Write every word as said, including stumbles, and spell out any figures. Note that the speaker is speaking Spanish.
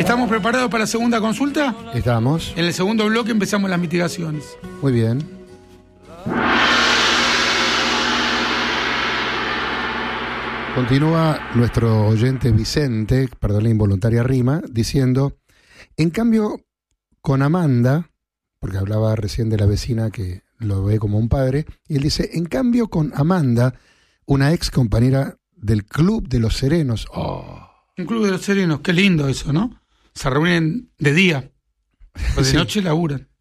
¿Estamos preparados para la segunda consulta? Estamos. En el segundo bloque empezamos las mitigaciones. Muy bien. Continúa nuestro oyente Vicente, perdón la involuntaria rima, diciendo, en cambio con Amanda, porque hablaba recién de la vecina que lo ve como un padre, y él dice, en cambio con Amanda, una ex compañera del Club de los Serenos. Oh. Un Club de los Serenos, qué lindo eso, ¿no? Se reúnen de día, pues de Sí. noche laburan.